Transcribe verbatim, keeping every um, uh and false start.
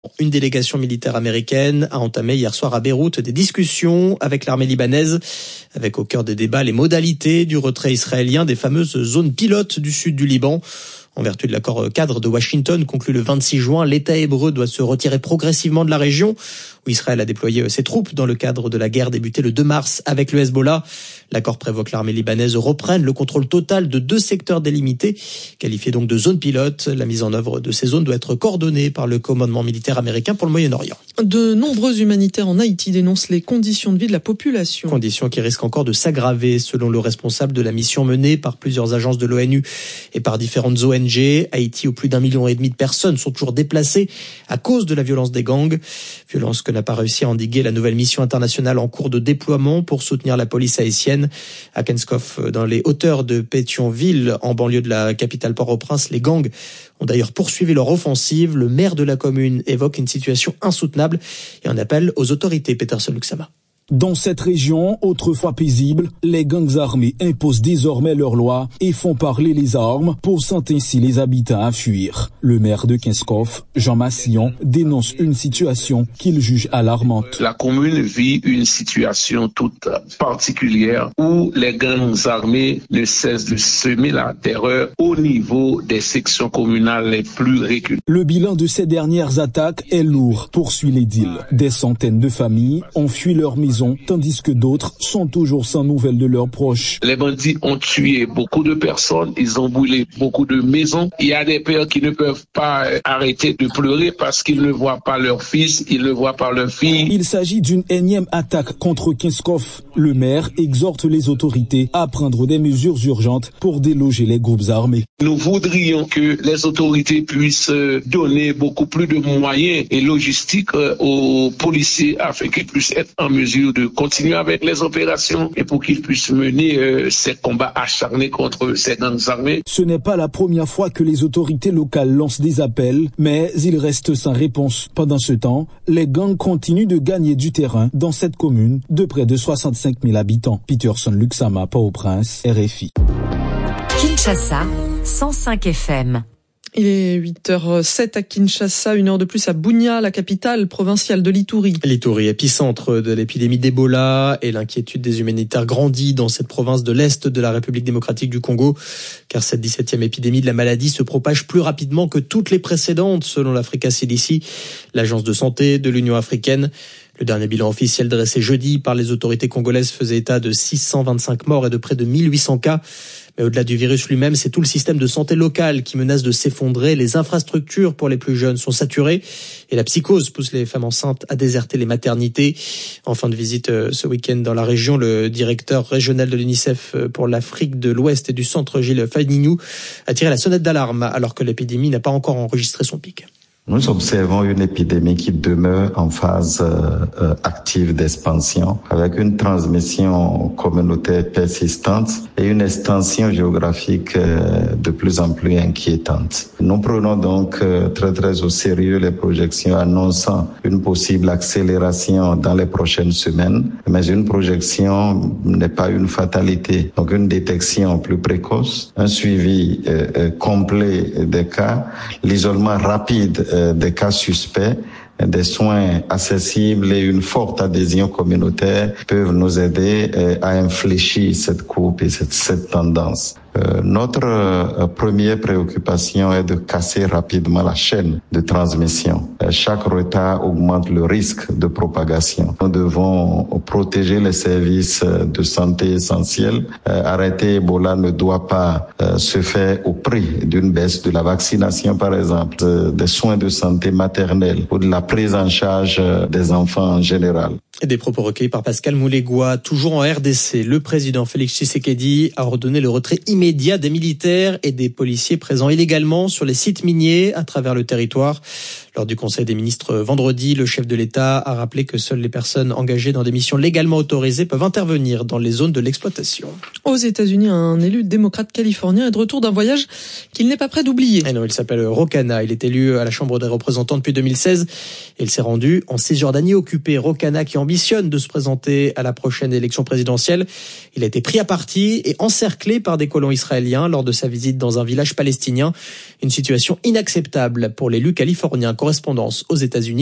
Une délégation militaire américaine a entamé hier soir à Beyrouth des discussions avec l'armée libanaise, avec au cœur des débats les modalités du retrait israélien des fameuses zones pilotes du sud du Liban. En vertu de l'accord cadre de Washington conclu le vingt-six juin, l'État hébreu doit se retirer progressivement de la région où Israël a déployé ses troupes dans le cadre de la guerre débutée le deux mars avec le Hezbollah. L'accord prévoit que l'armée libanaise reprenne le contrôle total de deux secteurs délimités, qualifiés donc de zones pilotes. La mise en œuvre de ces zones doit être coordonnée par le commandement militaire américain pour le Moyen-Orient. De nombreux humanitaires en Haïti dénoncent les conditions de vie de la population. Conditions qui risquent encore de s'aggraver, selon le responsable de la mission menée par plusieurs agences de l'ONU et par différentes O N G. Haïti, où plus d'un million et demi de personnes sont toujours déplacées à cause de la violence des gangs. Violence que n'a pas réussi à endiguer la nouvelle mission internationale en cours de déploiement pour soutenir la police haïtienne. À Kenskoff, dans les hauteurs de Pétionville, en banlieue de la capitale Port-au-Prince, les gangs ont d'ailleurs poursuivi leur offensive. Le maire de la commune évoque une situation insoutenable et en appelle aux autorités. Peterson Luxama. Dans cette région, autrefois paisible, les gangs armés imposent désormais leurs lois et font parler les armes, poussant ainsi les habitants à fuir. Le maire de Kenskoff, Jean Massillon, dénonce une situation qu'il juge alarmante. La commune vit une situation toute particulière où les gangs armés ne cessent de semer la terreur au niveau des sections communales les plus reculées. Le bilan de ces dernières attaques est lourd, poursuit l'édile. Des centaines de familles ont fui leur maison, tandis que d'autres sont toujours sans nouvelles de leurs proches. Les bandits ont tué beaucoup de personnes, ils ont brûlé beaucoup de maisons. Il y a des pères qui ne peuvent pas arrêter de pleurer parce qu'ils ne voient pas leur fils, ils ne voient pas leur fille. Il s'agit d'une énième attaque contre Kenskoff. Le maire exhorte les autorités à prendre des mesures urgentes pour déloger les groupes armés. Nous voudrions que les autorités puissent donner beaucoup plus de moyens et logistiques aux policiers afin qu'ils puissent être en mesure de continuer avec les opérations et pour qu'ils puissent mener euh, ces combats acharnés contre ces gangs armés. Ce n'est pas la première fois que les autorités locales lancent des appels, mais ils restent sans réponse. Pendant ce temps, les gangs continuent de gagner du terrain dans cette commune de près de soixante-cinq mille habitants. Peterson Luxama, Port-au-Prince, R F I. Kinshasa, cent cinq F M. Il est huit heures sept à Kinshasa, une heure de plus à Bunia, la capitale provinciale de l'Ituri. L'Ituri, épicentre de l'épidémie d'Ebola, et l'inquiétude des humanitaires grandit dans cette province de l'Est de la République démocratique du Congo, car cette dix-septième épidémie de la maladie se propage plus rapidement que toutes les précédentes, selon l'Africa C D C, l'agence de santé de l'Union africaine. Le dernier bilan officiel dressé jeudi par les autorités congolaises faisait état de six cent vingt-cinq morts et de près de mille huit cents cas. Mais au-delà du virus lui-même, c'est tout le système de santé local qui menace de s'effondrer. Les infrastructures pour les plus jeunes sont saturées et la psychose pousse les femmes enceintes à déserter les maternités. En fin de visite ce week-end dans la région, le directeur régional de l'UNICEF pour l'Afrique de l'Ouest et du Centre, Gilles Fagninou, a tiré la sonnette d'alarme alors que l'épidémie n'a pas encore enregistré son pic. Nous observons une épidémie qui demeure en phase euh, active d'expansion, avec une transmission communautaire persistante et une extension géographique euh, de plus en plus inquiétante. Nous prenons donc euh, très très au sérieux les projections annonçant une possible accélération dans les prochaines semaines, mais une projection n'est pas une fatalité. Donc une détection plus précoce, un suivi euh, euh, complet des cas, l'isolement rapide des cas suspects, des soins accessibles et une forte adhésion communautaire peuvent nous aider à infléchir cette courbe et cette, cette tendance. Euh, notre euh, première préoccupation est de casser rapidement la chaîne de transmission. Euh, chaque retard augmente le risque de propagation. Nous devons protéger les services de santé essentiels. Euh, arrêter Ebola ne doit pas euh, se faire au prix d'une baisse de la vaccination, par exemple, euh, des soins de santé maternelle ou de la prise en charge euh, des enfants en général. Et des propos recueillis par Pascal Moulégois. Toujours en R D C, le président Félix Tshisekedi a ordonné le retrait immédiat des militaires et des policiers présents illégalement sur les sites miniers à travers le territoire. Lors du Conseil des ministres vendredi, le chef de l'État a rappelé que seules les personnes engagées dans des missions légalement autorisées peuvent intervenir dans les zones de l'exploitation. Aux États-Unis, un élu démocrate californien est de retour d'un voyage qu'il n'est pas prêt d'oublier. Et non, il s'appelle Ro Khanna. Il est élu à la Chambre des représentants depuis deux mille seize et il s'est rendu en Cisjordanie occupée. Ro Khanna qui ambitionne de se présenter à la prochaine élection présidentielle. Il a été pris à partie et encerclé par des colons israéliens lors de sa visite dans un village palestinien. Une situation inacceptable pour l'élu californien. correspondance aux États-Unis.